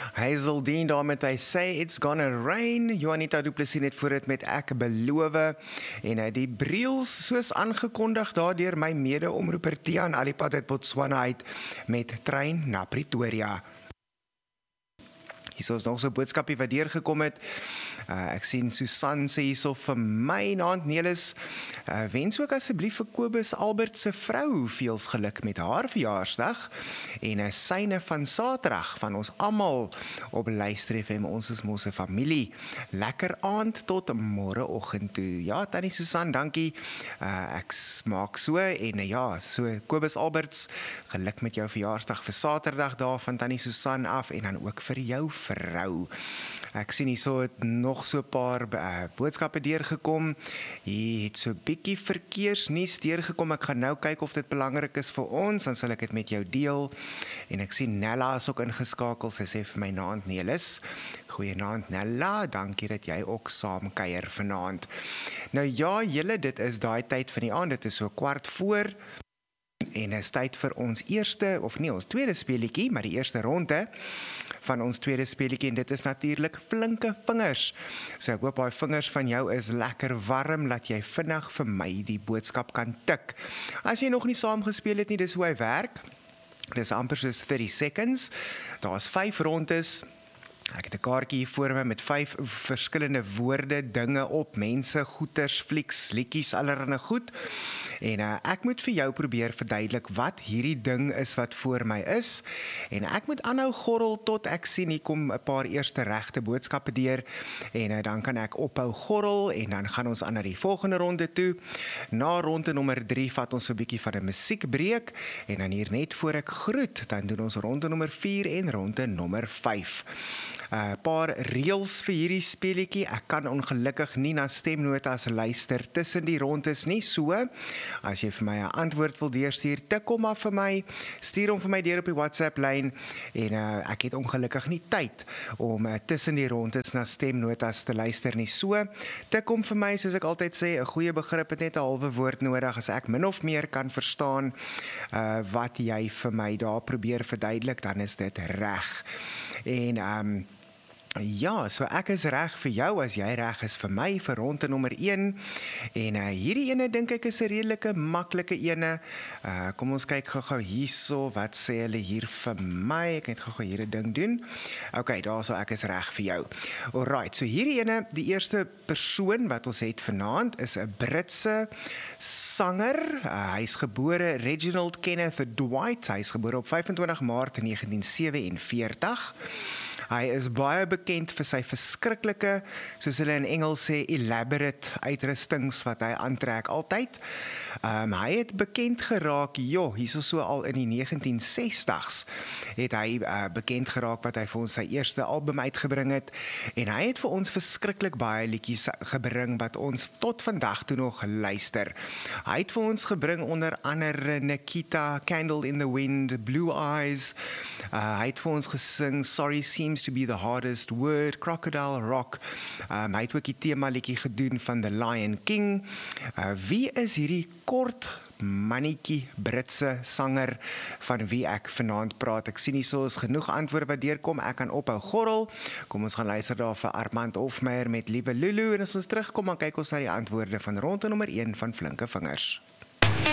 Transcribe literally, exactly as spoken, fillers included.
Hazeldine daar met hy Say It's Gonna Rain. Juanita Du Plessis net voor dit met Ek Belowe. En uh, die briels soos aangekondig daardeur my mede-omroeper Tiaan Alipad uit Botswana uit met trein na Pretoria. Hier is nog so 'n boodskapie wat deurgekom het. Uh, ek sien Susan sê hierso vir my naand Nelis, uh, wens ook asseblief vir Kobus Albert se vrou veels geluk met haar verjaarsdag en 'n syne van Saterdag van ons almal op Luister F M. Ons is mos 'n familie. Lekker aand tot môreoggend toe. Ja, tannie Susan, dankie. Uh, ek maak so en uh, ja, so Kobus Alberts, geluk met jou verjaarsdag vir Saterdag daar van tannie Susan af en dan ook vir jou vrou. Ek sien hier so het nog so 'n paar uh, boodskappe deurgekom. Hier het so 'n bietjie verkeersnuus deurgekom. Ek gaan nou kyk of dit belangrik is vir ons, dan sal ek dit met jou deel. En ek sien Nella is ook ingeskakel. Sy sê vir my naand Nelis. Goeienaand Nella, dankie dat jy ook saam kuier vanaand. Nou ja, julle, dit is daai tyd van die aand. Dit is so kwart voor. En is tyd vir ons eerste, of nie ons tweede speletjie, maar die eerste ronde van ons tweede speletjie, en dit is natuurlik Flinke Vingers. So ek hoop daai vingers van jou is lekker warm, laat jy vinnig vir my die boodskap kan tik. As jy nog nie saam gespeel het nie, dis hoe hy werk. Dis amper soos thirty seconds. Daar's vyf rondes. Ek het 'n kaartjie hier voor my met vyf verskillende woorde, dinge op, mense, goeters, flieks, liedjies, allerlei goed. En uh, ek moet vir jou probeer verduidelik wat hierdie ding is wat voor my is. En ek moet aanhou gorrel tot ek sien hier kom 'n paar eerste regte boodskappe deur. En uh, dan kan ek ophou gorrel en dan gaan ons aan na die volgende ronde toe. Na ronde nommer drie vat ons so 'n bietjie van 'n musiekbreek. En dan hier net voor ek groet, dan doen ons ronde nommer vier en ronde nommer vyf. 'n uh, paar reëls vir hierdie speletjie. Ek kan ongelukkig nie na stemnotas luister tussen die rondes nie. So, as jy vir my 'n antwoord wil deurstuur, tik hom af vir my, stuur hom vir my deur op die WhatsApp lyn en uh, ek het ongelukkig nie tyd om uh, tussen die rondes na stemnotas te luister nie. So, tik hom vir my, soos ek altyd sê, 'n goeie begrip het net 'n halwe woord nodig. As ek min of meer kan verstaan uh, wat jy vir my daar probeer verduidelik, dan is dit reg. En um, ja, so ek is reg vir jou as jy reg is vir my vir ronde nommer een. En uh, hierdie ene dink ek is 'n redelike maklike ene. Uh, kom ons kyk gou-gou hierso, wat sê hulle hier vir my? Ek net gou-gou hier 'n ding doen. OK, daarso ek is reg vir jou. Alright, so hierdie ene, die eerste persoon wat ons het vanaand is 'n Britse sanger. Uh, hy is gebore Reginald Kenneth Dwight. Hy is gebore op vyfentwintig Maart negentien sewenveertig. Hy is baie bekend vir sy verskriklike, soos hulle in Engels sê, elaborate uitrustings wat hy aantrek altyd. Um, hy het bekend geraak, joh, hierso so al in die negentien sestig's het hy uh, bekend geraak wat hy vir ons sy eerste album uitgebring het. En hy het vir ons verskriklik baie liedjies gebring wat ons tot vandag toe nog luister. Hy het vir ons gebring onder andere Nikita, Candle in the Wind, Blue Eyes. Uh, hy het vir ons gesing Sorry Seems to be the Hardest Word, Crocodile Rock. Um, hy het ook die thema liedjie gedoen van The Lion King. Uh, wie is hierdie kort mannetjie Britse sanger van wie ek vanaand praat? Ek sien hierso is genoeg antwoorde wat deurkom. Ek kan ophou gorrel. Kom ons gaan luister daar vir Armand Hofmeyer met Liewe Lulu en as ons terugkom dan kyk ons na die antwoorde van ronde nommer een van Flinke Vingers.